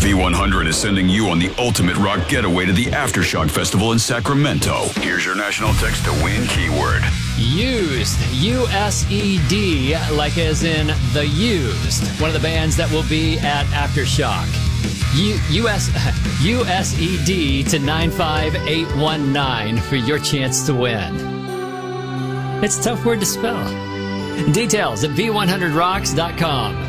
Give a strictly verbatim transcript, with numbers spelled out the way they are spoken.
V one hundred is sending you on the ultimate rock getaway to the Aftershock Festival in Sacramento. Here's your national text to win keyword. Used. U S E D, like as in The Used. One of the bands that will be at Aftershock. U- US, U S E D to nine five eight one nine for your chance to win. It's a tough word to spell. Details at V one hundred rocks dot com.